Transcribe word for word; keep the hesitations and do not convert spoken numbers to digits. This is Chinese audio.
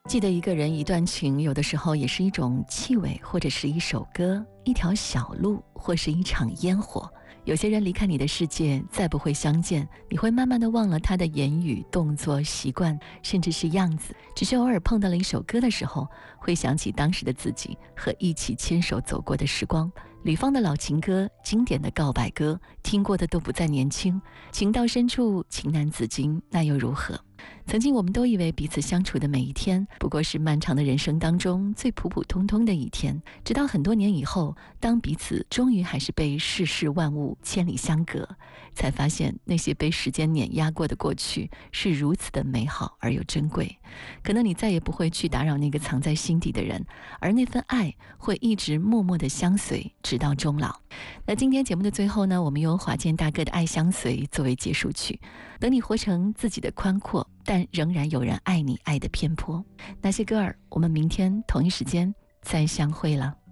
记得一个人一段情，有的时候也是一种气味，或者是一首歌，一条小路，或是一场烟火。有些人离开你的世界，再不会相见，你会慢慢的忘了他的言语、动作、习惯，甚至是样子，只是偶尔碰到了一首歌的时候，会想起当时的自己和一起牵手走过的时光。吕方的老情歌，经典的告白歌，听过的都不再年轻，情到深处情难自禁，那又如何？曾经我们都以为彼此相处的每一天不过是漫长的人生当中最普普通通的一天，直到很多年以后，当彼此终于还是被世事万物千里相隔，才发现那些被时间碾压过的过去是如此的美好而又珍贵。可能你再也不会去打扰那个藏在心底的人，而那份爱会一直默默地相随直到终老。那今天节目的最后呢，我们用华健大哥的《爱相随》作为结束曲。等你活成自己的宽阔，但仍然有人爱你爱的偏颇。那些歌儿，我们明天同一时间再相会了。